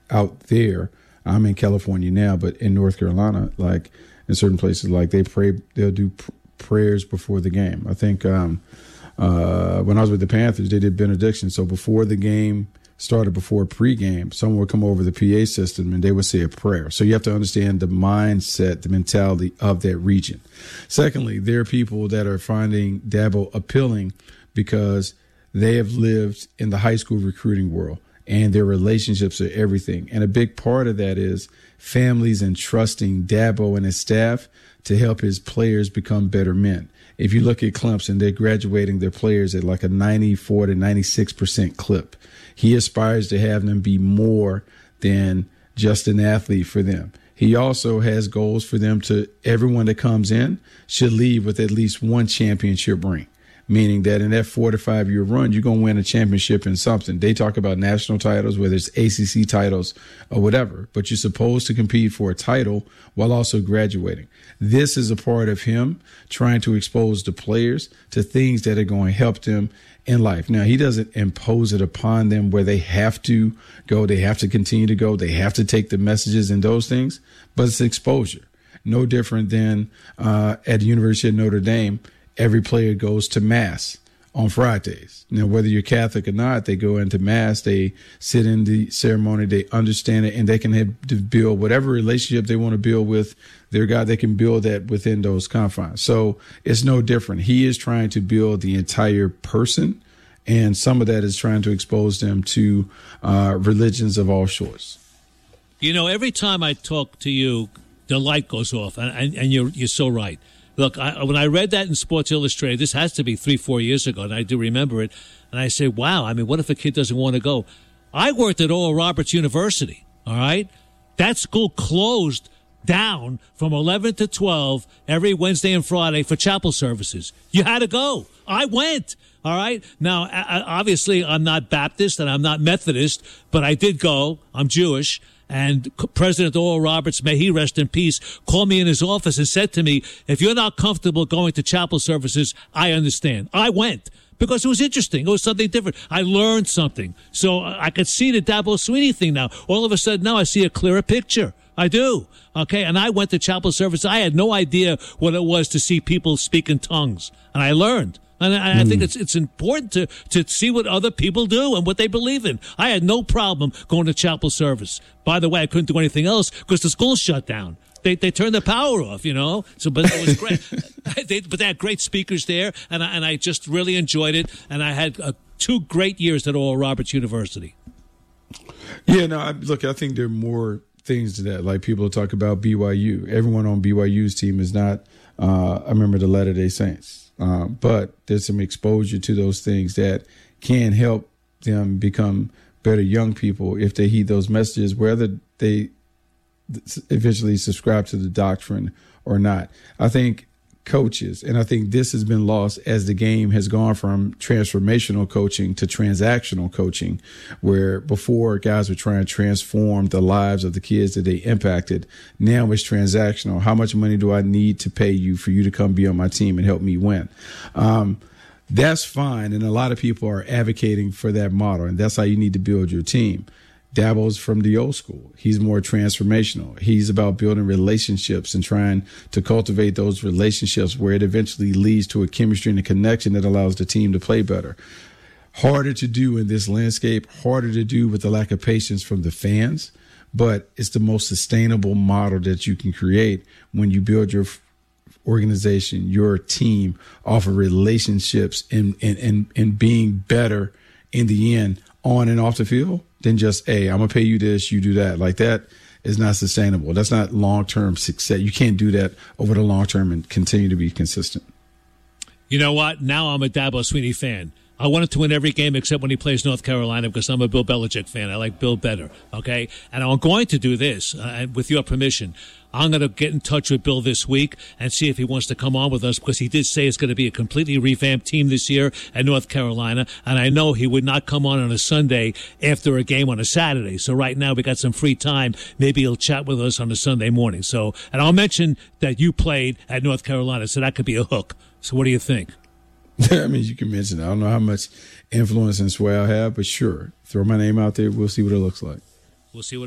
out there. I'm in California now, but in North Carolina, like in certain places, like they'll do prayers before the game. I think when I was with the Panthers, they did benediction. So before the game started, before pregame, someone would come over the PA system and they would say a prayer. So you have to understand the mindset, the mentality of that region. Secondly, there are people that are finding Dabo appealing because they have lived in the high school recruiting world and their relationships are everything. And a big part of that is families entrusting Dabo and his staff to help his players become better men. If you look at Clemson, they're graduating their players at like a 94 to 96% clip. He aspires to have them be more than just an athlete for them. He also has goals for them to everyone that comes in should leave with at least one championship ring, meaning that in that 4 to 5 year run, you're going to win a championship in something. They talk about national titles, whether it's ACC titles or whatever, but you're supposed to compete for a title while also graduating. This is a part of him trying to expose the players to things that are going to help them in life. Now, he doesn't impose it upon them where they have to go. They have to continue to go. They have to take the messages and those things, but it's exposure. No different than at the University of Notre Dame, every player goes to Mass on Fridays. Now, whether you're Catholic or not, they go into Mass, they sit in the ceremony, they understand it, and they can have to build whatever relationship they want to build with their God. They can build that within those confines. So it's no different. He is trying to build the entire person, and some of that is trying to expose them to religions of all sorts. You know, every time I talk to you, the light goes off, and you're so right. Look, when I read that in Sports Illustrated, this has to be 3-4 years ago, and I do remember it, and I say, wow, I mean, what if a kid doesn't want to go? I worked at Oral Roberts University, all right? That school closed down from 11 to 12 every Wednesday and Friday for chapel services. You had to go. I went, all right? Now, obviously, I'm not Baptist and I'm not Methodist, but I did go. I'm Jewish. And President Oral Roberts, may he rest in peace, called me in his office and said to me, if you're not comfortable going to chapel services, I understand. I went because it was interesting. It was something different. I learned something. So I could see the Dabo Swinney thing now. All of a sudden now I see a clearer picture. I do. Okay. And I went to chapel service. I had no idea what it was to see people speak in tongues. And I learned. And I think it's important to see what other people do and what they believe in. I had no problem going to chapel service. By the way, I couldn't do anything else because the school shut down. They turned the power off, you know. So, but it was great. But they had great speakers there, and I just really enjoyed it. And I had 2 great years at Oral Roberts University. Yeah, no, look, I think there are more things to that. Like people talk about BYU. Everyone on BYU's team is not a member of the Latter-day Saints. But there's some exposure to those things that can help them become better young people if they heed those messages, whether they eventually subscribe to the doctrine or not. I think coaches, and I think this has been lost as the game has gone from transformational coaching to transactional coaching, where before guys were trying to transform the lives of the kids that they impacted. Now it's transactional. How much money do I need to pay you for you to come be on my team and help me win? That's fine. And a lot of people are advocating for that model, and that's how you need to build your team. Dabo's from the old school. He's more transformational. He's about building relationships and trying to cultivate those relationships where it eventually leads to a chemistry and a connection that allows the team to play better. Harder to do in this landscape, harder to do with the lack of patience from the fans, but it's the most sustainable model that you can create when you build your organization, your team off of relationships and being better in the end on and off the field than just, hey, I'm going to pay you this, you do that. Like that is not sustainable. That's not long-term success. You can't do that over the long term and continue to be consistent. You know what? Now I'm a Dabo Swinney fan. I wanted to win every game except when he plays North Carolina because I'm a Bill Belichick fan. I like Bill better, okay? And I'm going to do this, with your permission. I'm going to get in touch with Bill this week and see if he wants to come on with us because he did say it's going to be a completely revamped team this year at North Carolina. And I know he would not come on a Sunday after a game on a Saturday. So right now we got some free time. Maybe he'll chat with us on a Sunday morning. So, and I'll mention that you played at North Carolina, so that could be a hook. So what do you think? I mean, you can mention it. I don't know how much influence and sway I have, but sure, throw my name out there. We'll see what it looks like. We'll see what